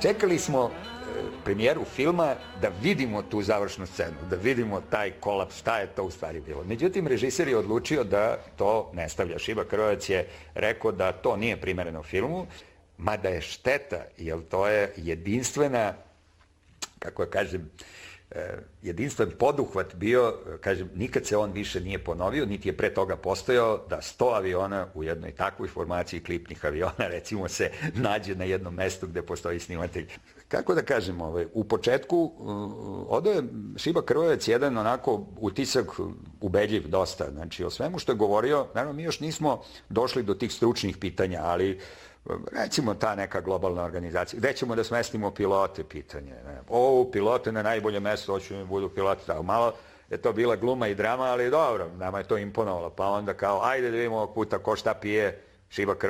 čekali smo premijeru filma da vidimo tu završnu scenu, da vidimo taj kolaps, šta je to u stvari bilo. Međutim, režiser je odlučio da to ne stavlja. Šiba Krvojac je rekao da to nije primereno filmu, mada je šteta, jer to je jedinstvena, kako ja kažem, jedinstven poduhvat bio, kažem, nikad se on više nije ponovio, niti je pre toga postojao da 100 aviona u jednoj takvoj formaciji klipnih aviona, recimo, se nađe na jednom mestu gde postoji snimatelj. Kako da kažem, u početku odao je Šiba Krvojac jedan onako utisak ubedljiv dosta, znači o svemu što je govorio, naravno mi još nismo došli do tih stručnih pitanja, ali recimo ta neka globalna organizacija, gde ćemo da smestimo pilote, pitanje. Pilote na najbolje mesto, hoću da budu piloti, malo je to bila gluma i drama, ali dobro, nama je to imponovalo, pa onda kao, ajde da vidimo ovog puta ko šta pije, Šiba Krvojac.